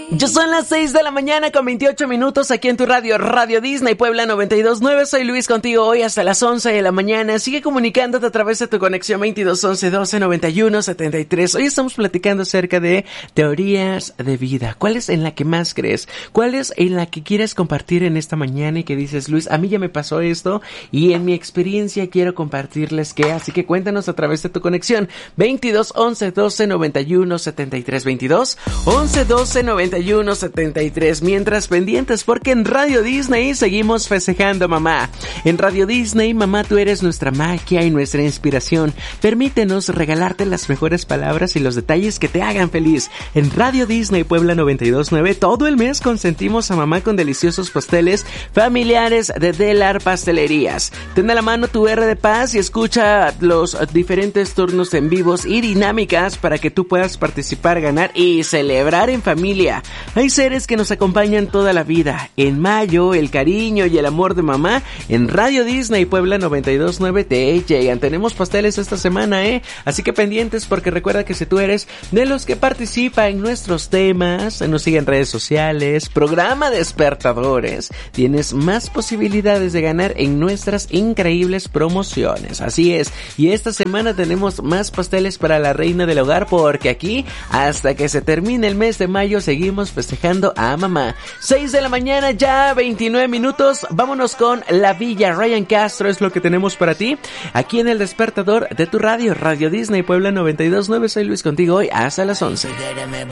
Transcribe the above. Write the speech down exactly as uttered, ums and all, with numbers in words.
Ya son las seis de la mañana con veintiocho minutos aquí en tu radio, Radio Disney Puebla noventa y dos punto nueve. Soy Luis contigo hoy hasta las once de la mañana. Sigue comunicándote a través de tu conexión veintidós once doce noventa y uno setenta y tres. Hoy estamos platicando acerca de teorías de vida. ¿Cuál es en la que más crees? ¿Cuál es en la que quieres compartir en esta mañana y que dices, Luis, a mí ya me pasó esto y en mi experiencia quiero compartirles qué? Así que cuéntanos a través de tu conexión veintidós once doce noventa y uno setenta y tres. veintidós once doce noventa y uno setenta y tres. Mientras pendientes, porque en Radio Disney seguimos festejando, mamá. En Radio Disney, mamá, tú eres nuestra magia y nuestra inspiración. Permítenos regalarte las mejores palabras y los detalles que te hagan feliz. En Radio Disney Puebla noventa y dos punto nueve, todo el mes consentimos a mamá con deliciosos pasteles familiares de Delar Pastelerías. Ten a la mano tu R de Paz y escucha los diferentes turnos en vivos y dinámicas para que tú puedas participar, ganar y celebrar en familia. Hay seres que nos acompañan toda la vida. En mayo, el cariño y el amor de mamá en Radio Disney Puebla noventa y dos punto nueve te llegan. Tenemos pasteles esta semana, ¿eh? Así que pendientes, porque recuerda que si tú eres de los que participa en nuestros temas, nos sigue en redes sociales, programa Despertadores, tienes más posibilidades de ganar en nuestras increíbles promociones. Así es. Y esta semana tenemos más pasteles para la reina del hogar, porque aquí, hasta que se termine el mes de mayo, seguimos festejando a mamá. seis de la mañana, ya veintinueve minutos. Vámonos con La Villa. Ryan Castro es lo que tenemos para ti aquí en el despertador de tu radio, Radio Disney Puebla noventa y dos punto nueve. Soy Luis contigo hoy hasta las once.